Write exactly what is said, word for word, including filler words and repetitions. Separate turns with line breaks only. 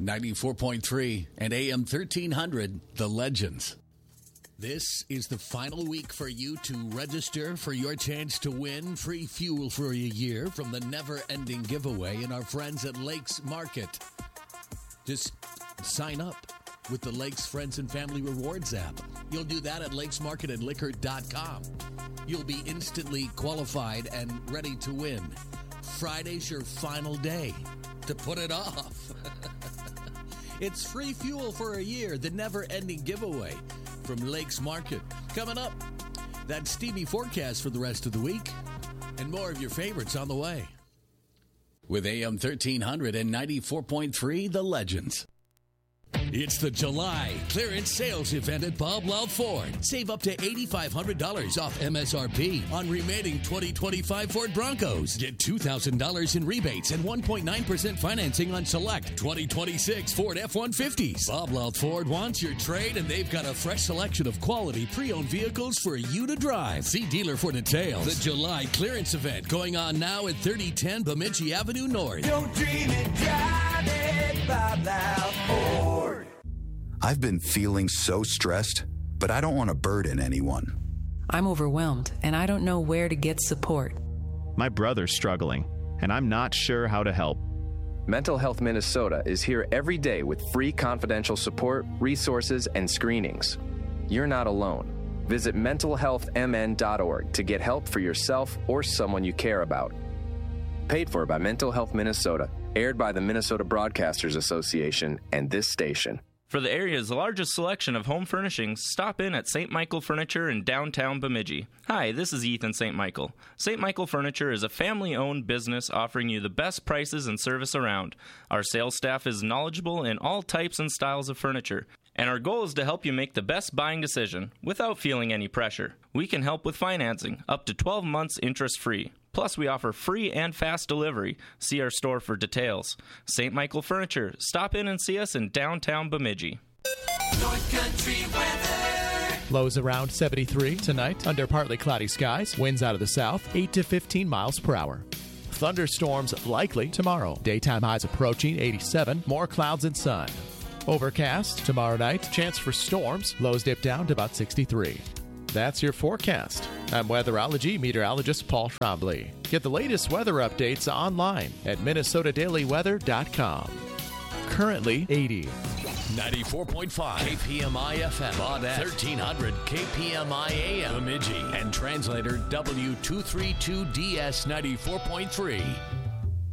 ninety-four point three and A M thirteen hundred, The Legends. This is the final week for you to register for your chance to win free fuel for a year from the never-ending giveaway in our friends at Lakes Market. Just sign up with the Lakes Friends and Family Rewards app. You'll do that at lakes market and liquor dot com. You'll be instantly qualified and ready to win. Friday's your final day to put it off. It's free fuel for a year, the never-ending giveaway from Lakes Market. Coming up, that steamy forecast for the rest of the week and more of your favorites on the way. With A M thirteen hundred and ninety-four point three, The Legends. It's the July clearance sales event at Bob Loud Ford. Save up to eight thousand five hundred dollars off M S R P on remaining twenty twenty-five Ford Broncos. Get two thousand dollars in rebates and one point nine percent financing on select twenty twenty-six Ford F one fifties. Bob Loud Ford wants your trade, and they've got a fresh selection of quality pre-owned vehicles for you to drive. See dealer for details. The July clearance event going on now at thirty ten Bemidji Avenue North.
Don't dream it, drive it, Bob Loud Ford.
I've been feeling so stressed, but I don't want to burden anyone.
I'm overwhelmed, and I don't know where to get support.
My brother's struggling, and I'm not sure how to help.
Mental Health Minnesota is here every day with free confidential support, resources, and screenings. You're not alone. Visit mental health m n dot org to get help for yourself or someone you care about. Paid for by Mental Health Minnesota, aired by the Minnesota Broadcasters Association and this station.
For the area's largest selection of home furnishings, stop in at Saint Michael Furniture in downtown Bemidji. Hi, this is Ethan Saint Michael. Saint Michael Furniture is a family-owned business offering you the best prices and service around. Our sales staff is knowledgeable in all types and styles of furniture, and our goal is to help you make the best buying decision without feeling any pressure. We can help with financing, up to twelve months interest-free. Plus, we offer free and fast delivery. See our store for details. Saint Michael Furniture. Stop in and see us in downtown Bemidji.
North Country weather.
Lows around seventy-three tonight under partly cloudy skies. Winds out of the south, eight to fifteen miles per hour. Thunderstorms likely tomorrow. Daytime highs approaching eighty-seven. More clouds and sun. Overcast tomorrow night. Chance for storms. Lows dip down to about sixty-three. That's your forecast. I'm weatherology meteorologist Paul Trombley. Get the latest weather updates online at minnesota daily weather dot com. Currently eighty.
ninety-four point five K P M I F M, Baudette, thirteen hundred K P M I A M, Bemidji, and translator W two thirty-two D S ninety-four point three.